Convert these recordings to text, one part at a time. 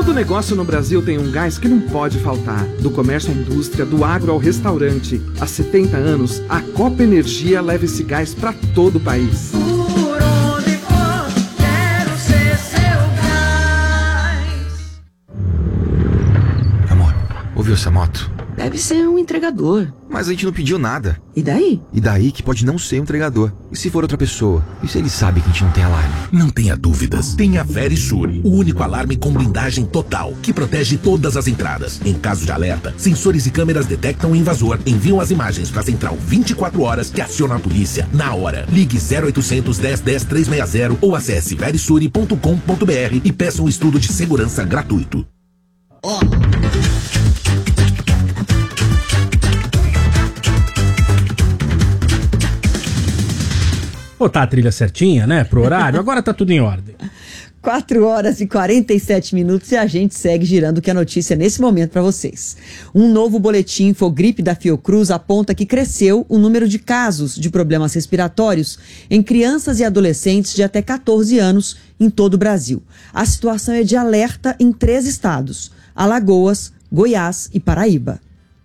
Todo negócio no Brasil tem um gás que não pode faltar. Do comércio à indústria, do agro ao restaurante. Há 70 anos, a Copa Energia leva esse gás para todo o país. Por onde for, quero ser seu gás. Amor, ouviu essa moto? Deve ser um entregador. Mas a gente não pediu nada. E daí? E daí que pode não ser um entregador. E se for outra pessoa? E se ele sabe que a gente não tem alarme? Não tenha dúvidas. Tenha Verisur, o único alarme com blindagem total, que protege todas as entradas. Em caso de alerta, sensores e câmeras detectam o invasor, enviam as imagens para a central 24 horas que aciona a polícia na hora. Ligue 0800 10 10 360 ou acesse verisure.com.br e peça um estudo de segurança gratuito. Botar a trilha certinha, né, pro horário, agora tá tudo em ordem. 4 horas e 47 minutos e a gente segue girando o que é notícia nesse momento para vocês. Um novo boletim Infogripe da Fiocruz aponta que cresceu o número de casos de problemas respiratórios em crianças e adolescentes de até 14 anos em todo o Brasil. A situação é de alerta em 3 estados: Alagoas, Goiás e Paraíba.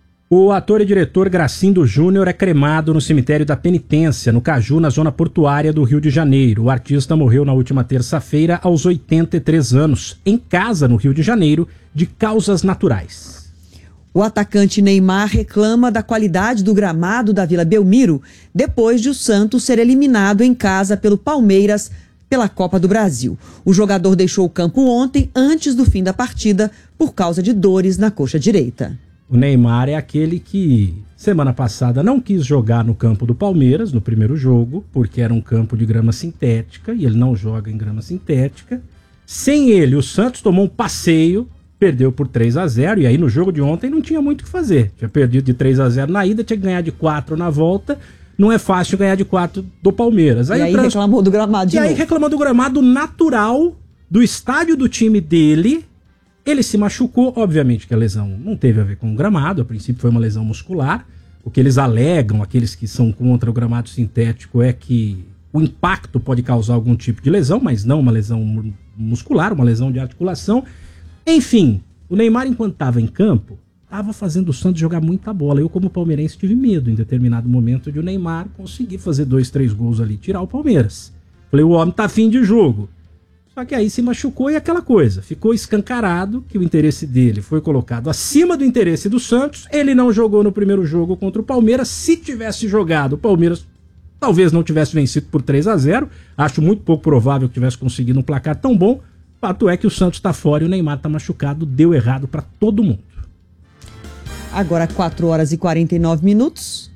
O ator e diretor Gracindo Júnior é cremado no cemitério da Penitência, no Caju, na zona portuária do Rio de Janeiro. O artista morreu na última terça-feira, aos 83 anos, em casa no Rio de Janeiro, de causas naturais. O atacante Neymar reclama da qualidade do gramado da Vila Belmiro, depois de o Santos ser eliminado em casa pelo Palmeiras pela Copa do Brasil. O jogador deixou o campo ontem, antes do fim da partida, por causa de dores na coxa direita. O Neymar é aquele que, semana passada, não quis jogar no campo do Palmeiras, no primeiro jogo, porque era um campo de grama sintética, e ele não joga em grama sintética. Sem ele, o Santos tomou um passeio, perdeu por 3-0, e aí no jogo de ontem não tinha muito o que fazer. Tinha perdido de 3-0 na ida, tinha que ganhar de 4 na volta. Não é fácil ganhar de 4 do Palmeiras. Aí reclamou do gramado de novo. E aí reclamou do gramado natural do estádio do time dele. Ele se machucou, obviamente que a lesão não teve a ver com o gramado, a princípio foi uma lesão muscular. O que eles alegam, aqueles que são contra o gramado sintético, é que o impacto pode causar algum tipo de lesão, mas não uma lesão muscular, uma lesão de articulação. Enfim, o Neymar, enquanto estava em campo, estava fazendo o Santos jogar muita bola. Eu, como palmeirense, tive medo em determinado momento de o Neymar conseguir fazer 2, 3 gols ali, tirar o Palmeiras. Falei, o homem tá afim de jogo. Só que aí se machucou e aquela coisa, ficou escancarado que o interesse dele foi colocado acima do interesse do Santos. Ele não jogou no primeiro jogo contra o Palmeiras. Se tivesse jogado, o Palmeiras talvez não tivesse vencido por 3-0. Acho muito pouco provável que tivesse conseguido um placar tão bom. Fato é que o Santos está fora e o Neymar está machucado. Deu errado para todo mundo. Agora 4 horas e 49 minutos.